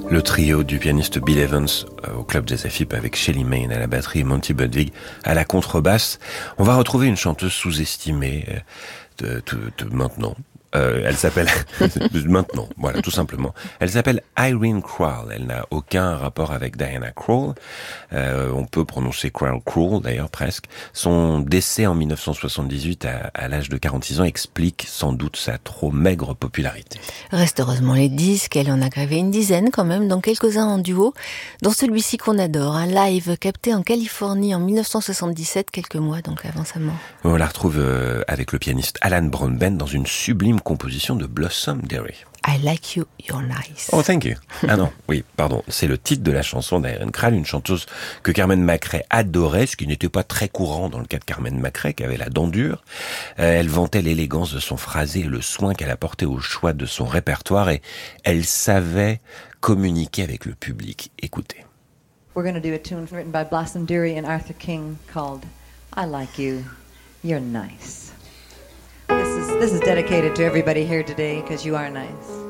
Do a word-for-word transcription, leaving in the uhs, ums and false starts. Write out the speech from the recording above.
Le trio du pianiste Bill Evans euh, au club Jazz F I P avec Shelly Manne à la batterie et Monty Budwig à la contrebasse. On va retrouver une chanteuse sous-estimée euh, de, de, de maintenant. Euh, elle s'appelle maintenant, voilà, tout simplement. Elle s'appelle Irene Kral. Elle n'a aucun rapport avec Diana Krall. Euh, on peut prononcer Kral Krall, d'ailleurs, presque. Son décès en dix-neuf cent soixante-dix-huit, à, à l'âge de quarante-six ans, explique sans doute sa trop maigre popularité. Reste heureusement les disques. Elle en a gravé une dizaine quand même, dont quelques-uns en duo. Dans celui-ci qu'on adore, un live capté en Californie en dix-neuf cent soixante-dix-sept, quelques mois donc avant sa mort. On la retrouve euh, avec le pianiste Alan Brownbent dans une sublime composition de Blossom Derry. I like you, you're nice. Oh, thank you. Ah non, oui, pardon. C'est le titre de la chanson d'Irene Kral, une chanteuse que Carmen McRae adorait, ce qui n'était pas très courant dans le cas de Carmen McRae, qui avait la dent dure. Euh, elle vantait l'élégance de son phrasé et le soin qu'elle apportait au choix de son répertoire, et elle savait communiquer avec le public. Écoutez. We're going to do a tune written by Blossom Dearie and Arthur King called I Like You, You're Nice. This is, this is dedicated to everybody here today because you are nice.